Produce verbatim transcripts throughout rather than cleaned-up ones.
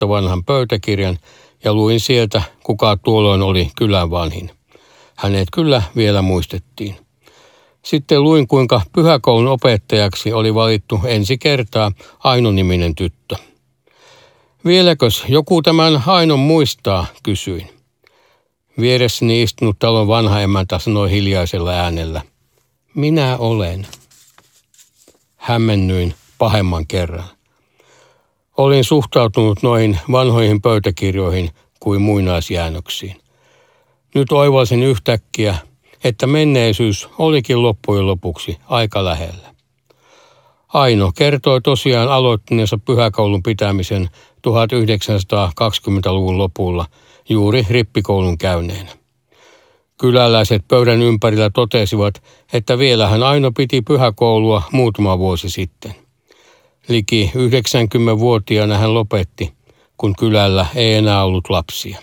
vanhan pöytäkirjan ja luin sieltä, kuka tuolloin oli kylän vanhin. Hänet kyllä vielä muistettiin. Sitten luin, kuinka pyhäkoulun opettajaksi oli valittu ensi kertaa Aino-niminen tyttö. Vieläkös joku tämän Ainon muistaa, kysyin. Vieressäni istunut talon vanha emäntä sanoi hiljaisella äänellä. Minä olen. Hämmennyin pahemman kerran. Olin suhtautunut noihin vanhoihin pöytäkirjoihin kuin muinaisjäännöksiin. Nyt oivalsin yhtäkkiä, että menneisyys olikin loppujen lopuksi aika lähellä. Aino kertoi tosiaan aloittaneensa pyhäkoulun pitämisen tuhatyhdeksänsataakaksikymmentäluvun lopulla juuri rippikoulun käyneenä. Kyläläiset pöydän ympärillä totesivat, että vielähän Aino piti pyhäkoulua muutama vuosi sitten. Liki yhdeksänkymmentävuotiaana hän lopetti, kun kylällä ei enää ollut lapsia.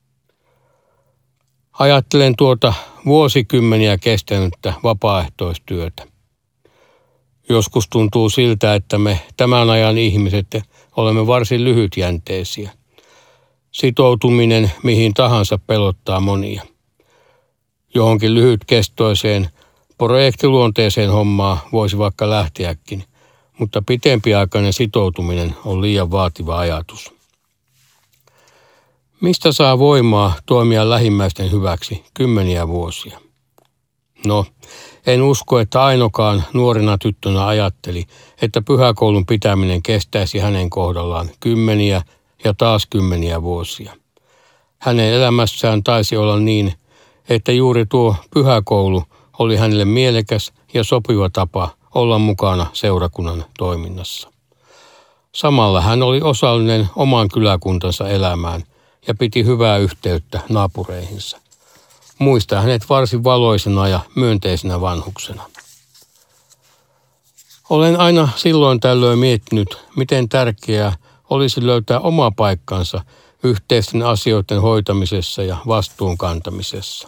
Ajattelen tuota vuosikymmeniä kestänyttä vapaaehtoistyötä. Joskus tuntuu siltä, että me tämän ajan ihmiset olemme varsin lyhytjänteisiä. Sitoutuminen mihin tahansa pelottaa monia. Johonkin lyhytkestoiseen, projektiluonteeseen hommaan voisi vaikka lähteäkin, mutta pitempiaikainen sitoutuminen on liian vaativa ajatus. Mistä saa voimaa toimia lähimmäisten hyväksi kymmeniä vuosia? No, en usko, että Ainokaan nuorena tyttönä ajatteli, että pyhäkoulun pitäminen kestäisi hänen kohdallaan kymmeniä ja taas kymmeniä vuosia. Hänen elämässään taisi olla niin, että juuri tuo pyhäkoulu oli hänelle mielekäs ja sopiva tapa olla mukana seurakunnan toiminnassa. Samalla hän oli osallinen oman kyläkuntansa elämään ja piti hyvää yhteyttä naapureihinsa. Muistaa hänet varsin valoisena ja myönteisenä vanhuksena. Olen aina silloin tällöin miettinyt, miten tärkeää olisi löytää oma paikkansa yhteisten asioiden hoitamisessa ja vastuun kantamisessa.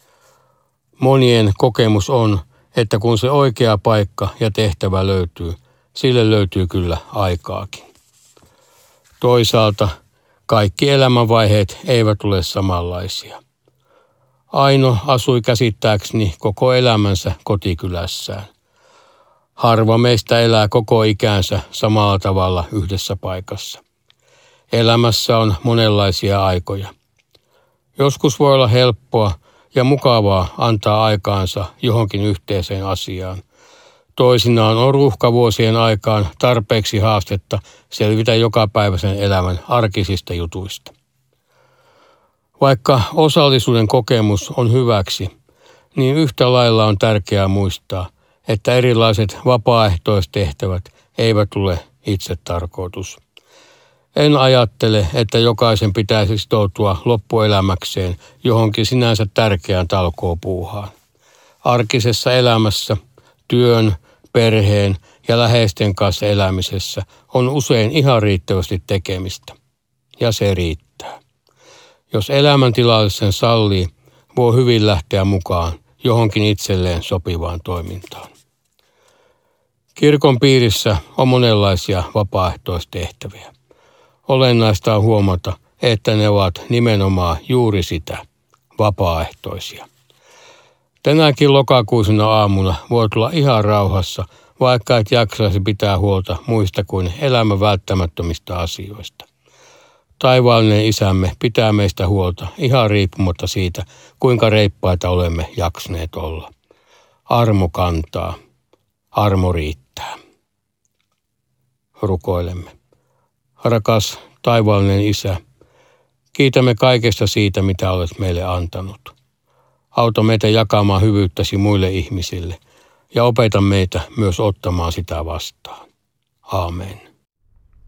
Monien kokemus on, että kun se oikea paikka ja tehtävä löytyy, sille löytyy kyllä aikaakin. Toisaalta kaikki elämänvaiheet eivät ole samanlaisia. Aino asui käsittääkseni koko elämänsä kotikylässään. Harva meistä elää koko ikänsä samalla tavalla yhdessä paikassa. Elämässä on monenlaisia aikoja. Joskus voi olla helppoa ja mukavaa antaa aikaansa johonkin yhteiseen asiaan. Toisinaan on ruuhkavuosien aikaan tarpeeksi haastetta selvitä jokapäiväisen elämän arkisista jutuista. Vaikka osallisuuden kokemus on hyväksi, niin yhtä lailla on tärkeää muistaa, että erilaiset vapaaehtoistehtävät eivät tule itse tarkoitus. En ajattele, että jokaisen pitäisi sitoutua loppuelämäkseen johonkin sinänsä tärkeään talkoopuuhaan. Arkisessa elämässä, työn, perheen ja läheisten kanssa elämisessä on usein ihan riittävästi tekemistä. Ja se riittää. Jos elämäntilanne sen sallii, voi hyvin lähteä mukaan johonkin itselleen sopivaan toimintaan. Kirkon piirissä on monenlaisia vapaaehtoistehtäviä. Olennaista on huomata, että ne ovat nimenomaan juuri sitä, vapaaehtoisia. Tänäkin lokakuisena aamuna voi tulla ihan rauhassa, vaikka et jaksaisi pitää huolta muista kuin elämän välttämättömistä asioista. Taivaallinen Isämme pitää meistä huolta ihan riippumatta siitä, kuinka reippaita olemme jaksaneet olla. Armo kantaa, armo riittää. Rukoilemme. Rakas taivaallinen Isä, kiitämme kaikesta siitä, mitä olet meille antanut. Auta meitä jakamaan hyvyyttäsi muille ihmisille ja opeta meitä myös ottamaan sitä vastaan. Aamen.